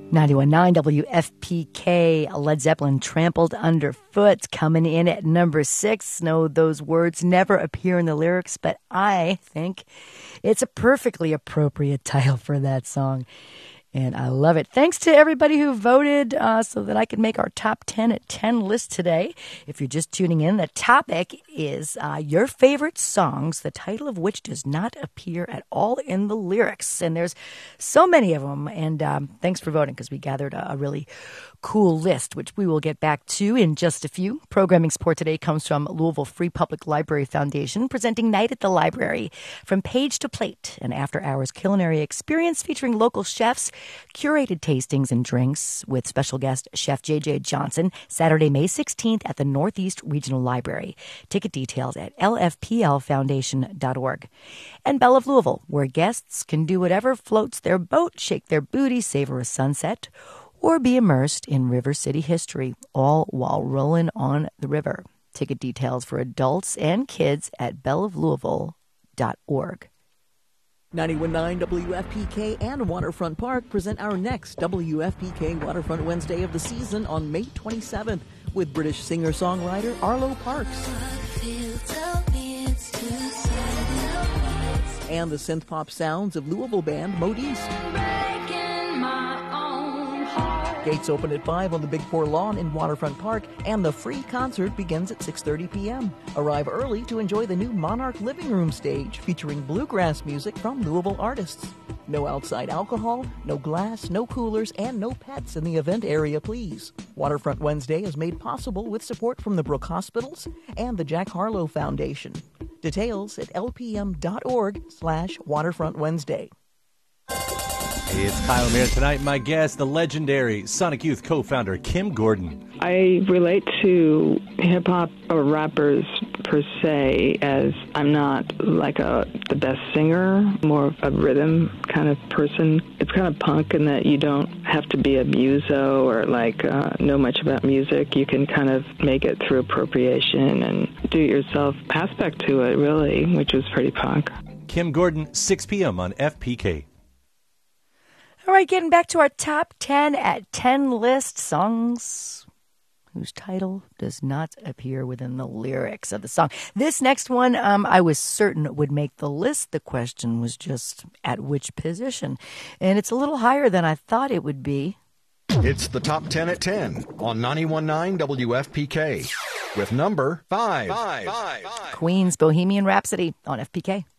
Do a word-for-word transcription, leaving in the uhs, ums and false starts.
ninety-one point nine W F P K, Led Zeppelin, Trampled Underfoot, coming in at number six. No, those words never appear in the lyrics, but I think it's a perfectly appropriate title for that song. And I love it. Thanks to everybody who voted uh, so that I could make our top ten at ten list today. If you're just tuning in, the topic is uh, your favorite songs, the title of which does not appear at all in the lyrics. And there's so many of them. And um, thanks for voting, because we gathered a, a really cool list, which we will get back to in just a few. Programming support today comes from Louisville Free Public Library Foundation, presenting Night at the Library, From Page to Plate, an after-hours culinary experience featuring local chefs, curated tastings and drinks with special guest Chef J J Johnson, Saturday, May sixteenth at the Northeast Regional Library. Ticket details at L F P L foundation dot org. And Belle of Louisville, where guests can do whatever floats their boat, shake their booty, savor a sunset, or be immersed in River City history, all while rolling on the river. Ticket details for adults and kids at belle of louisville dot org. ninety-one point nine W F P K and Waterfront Park present our next W F P K Waterfront Wednesday of the season on May twenty-seventh with British singer-songwriter Arlo Parks. And the synth-pop sounds of Louisville band Modiste. Gates open at five on the Big Four Lawn in Waterfront Park, and the free concert begins at six thirty p.m. Arrive early to enjoy the new Monarch Living Room stage featuring bluegrass music from Louisville artists. No outside alcohol, no glass, no coolers, and no pets in the event area, please. Waterfront Wednesday is made possible with support from the Brook Hospitals and the Jack Harlow Foundation. Details at lpm.org slash Waterfront Wednesday. Hey, it's Kyle Mayer tonight. My guest, the legendary Sonic Youth co-founder Kim Gordon. I relate to hip-hop or rappers per se as I'm not like a the best singer, more of a rhythm kind of person. It's kind of punk in that you don't have to be a muso or like uh, know much about music. You can kind of make it through appropriation and do-it-yourself aspect to it, really, which was pretty punk. Kim Gordon, six p.m. on F P K. All right, getting back to our top ten at ten list, songs whose title does not appear within the lyrics of the song. This next one, um, I was certain would make the list. The question was just at which position. And it's a little higher than I thought it would be. It's the top ten at ten on ninety-one point nine W F P K with number five. Five. Five. Queen's Bohemian Rhapsody on F P K.